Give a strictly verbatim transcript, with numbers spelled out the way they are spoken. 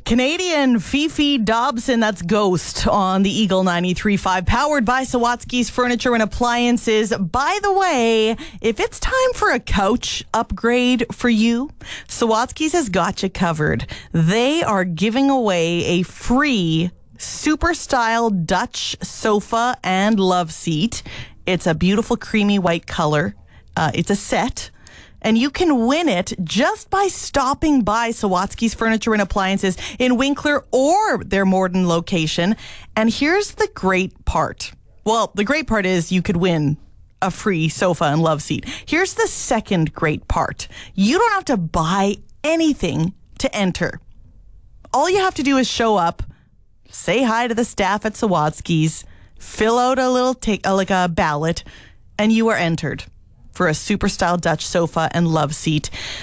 Canadian Fifi Dobson, that's Ghost on the Eagle ninety-three point five, powered by Sawatsky's Furniture and Appliances. By the way, if it's time for a couch upgrade for you, Sawatsky's has got you covered. They are giving away a free super style Dutch sofa and love seat. It's a beautiful creamy white color. Uh, it's a set. And you can win it just by stopping by Sawatsky's Furniture and Appliances in Winkler or their Morden location. And here's the great part. Well, the great part is you could win a free sofa and love seat. Here's the second great part. You don't have to buy anything to enter. All you have to do is show up, say hi to the staff at Sawatsky's, fill out a little take, uh, like a ballot, and you are entered for a super style Dutch sofa and love seat.